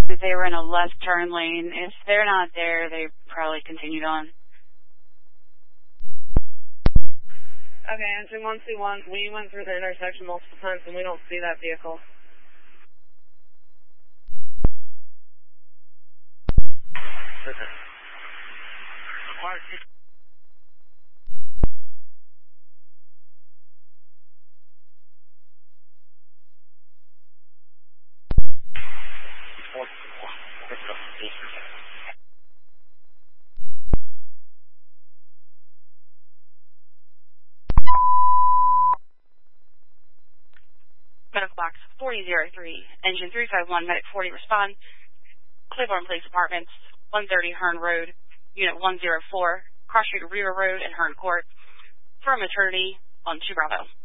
They were in a left turn lane. If they're not there, they probably continued on. Okay, entering 1C1, we went through the intersection multiple times and we don't see that vehicle. Medical box 4003, engine 351, medic 40 respond. Claiborne Police Apartments, 130 Hearn Road, unit 104, cross street River Road and Hearn Court, for a maternity on 2 Bravo.